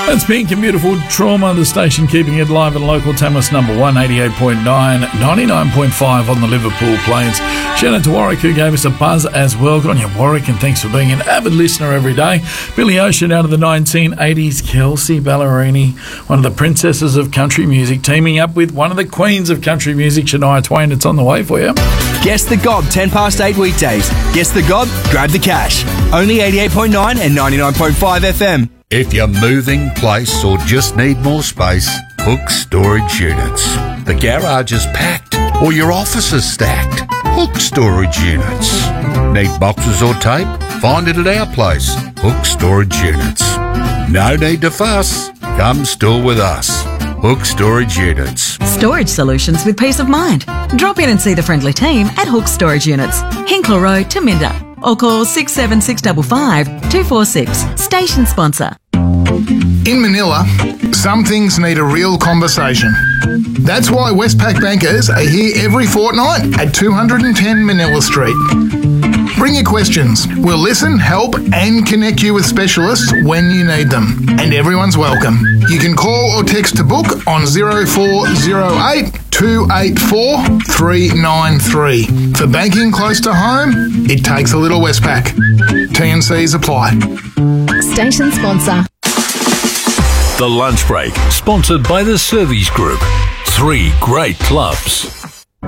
That's Pink and Beautiful Trauma, the station keeping it live and local. Tamworth's number 1, 88.9, 99.5 on the Liverpool Plains. Shout out to Warwick, who gave us a buzz as well. Good on you, Warwick, and thanks for being an avid listener every day. Billy Ocean out of the 1980s, Kelsey Ballerini, one of the princesses of country music, teaming up with one of the queens of country music, Shania Twain. It's on the way for you. Guess the Gob, 10 past 8 weekdays. Guess the Gob, grab the cash. Only 88.9 and 99.5 FM. If you're moving place or just need more space, Hook Storage Units. The garage is packed or your office is stacked. Hook Storage Units. Need boxes or tape? Find it at our place, Hook Storage Units. No need to fuss. Come store with us. Hook Storage Units. Storage solutions with peace of mind. Drop in and see the friendly team at Hook Storage Units, Hinkler Road, Taminda. Or call 67655 246. Station sponsor. In Manila, some things need a real conversation. That's why Westpac bankers are here every fortnight at 210 Manila Street. Bring your questions. We'll listen, help and connect you with specialists when you need them. And everyone's welcome. You can call or text to book on 0408 284 393. For banking close to home, it takes a little Westpac. T&Cs apply. Station sponsor. The Lunch Break, sponsored by the Servies Group. 3 great clubs.